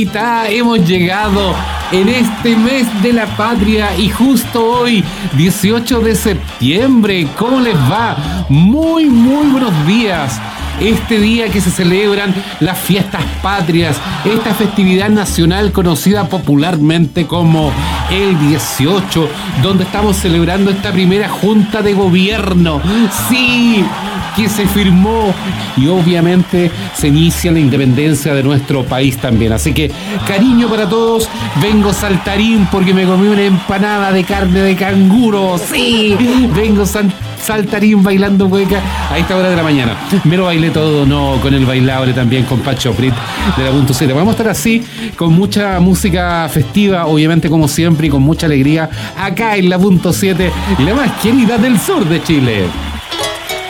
mitad, hemos llegado en este mes de la patria y justo hoy, 18 de septiembre. ¿Cómo les va? Muy buenos días. Este día que se celebran las fiestas patrias, esta festividad nacional conocida popularmente como el 18, donde estamos celebrando esta primera junta de gobierno, sí, que se firmó y obviamente se inicia la independencia de nuestro país también. Así que cariño para todos, vengo saltarín porque me comí una empanada de carne de canguro, sí, vengo saltarín bailando cueca a esta hora de la mañana. Me lo bailé todo, no, con el bailable también, con Pacho Prit de la Punto 7. Vamos a estar así, con mucha música festiva, obviamente como siempre, y con mucha alegría, acá en la Punto 7, la más querida del sur de Chile.